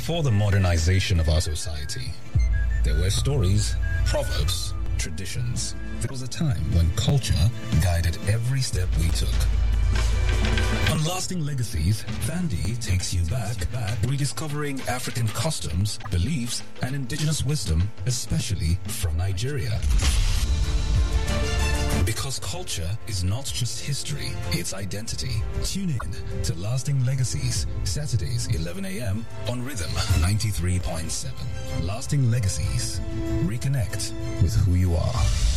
Before the modernization of our society, there were stories, proverbs, traditions. There was a time when culture guided every step we took. On Lasting Legacies, Thandi takes you back, rediscovering African customs, beliefs, and indigenous wisdom, especially from Nigeria. Because culture is not just history, it's identity. Tune in to Lasting Legacies, Saturdays, 11 a.m. on Rhythm 93.7. Lasting Legacies. Reconnect with who you are.